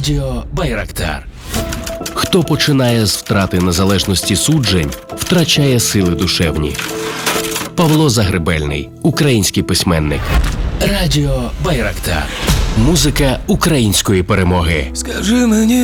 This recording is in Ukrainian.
Радіо Байрактар. Хто починає з втрати незалежності суджень, втрачає сили душевні. Павло Загребельний, український письменник. Радіо Байрактар. Музика української перемоги. Скажи мені.